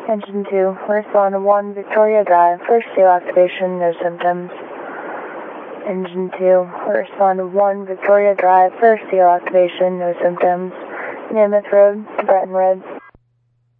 Engine 2, respond to 1 Victoria Drive, first seal activation, no symptoms. Engine 2, respond to 1 Victoria Drive, first seal activation, no symptoms. Mammoth Road, Bretton Road.